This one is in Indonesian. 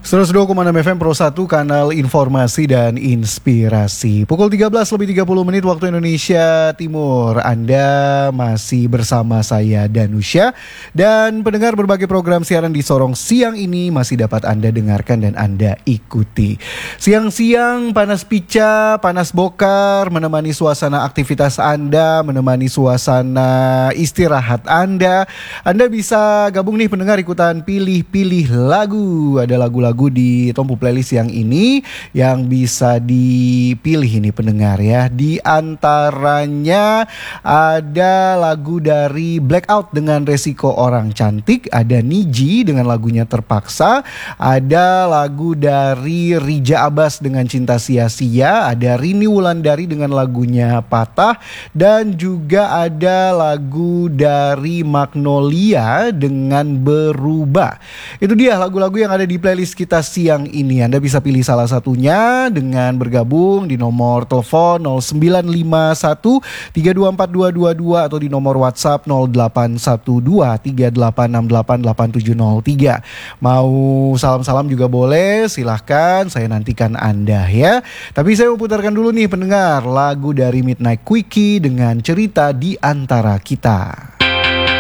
102,6 FM Pro 1, kanal informasi dan inspirasi. Pukul 13:30 waktu Indonesia Timur. Anda masih bersama saya Danusya. Dan pendengar, berbagai program siaran di Sorong siang ini masih dapat Anda dengarkan dan Anda ikuti. Siang-siang panas pica, panas bokar, menemani suasana aktivitas Anda, menemani suasana istirahat Anda. Anda bisa gabung nih pendengar, ikutan pilih-pilih lagu. Ada lagu-lagu di Tompu Playlist yang ini yang bisa dipilih ini pendengar ya. Di antaranya ada lagu dari Blackout dengan Resiko Orang Cantik, ada Niji dengan lagunya Terpaksa, ada lagu dari Rija Abbas dengan Cinta Sia-sia, ada Rini Wulandari dengan lagunya Patah, dan juga ada lagu dari Magnolia dengan Berubah. Itu dia lagu-lagu yang ada di playlist kita siang ini. Anda bisa pilih salah satunya dengan bergabung di nomor telepon 0951 324222 atau di nomor WhatsApp 0812 38688703. Mau salam-salam juga boleh, silahkan, saya nantikan Anda ya. Tapi saya mau putarkan dulu nih pendengar lagu dari Midnight Quickie dengan Cerita di Antara Kita.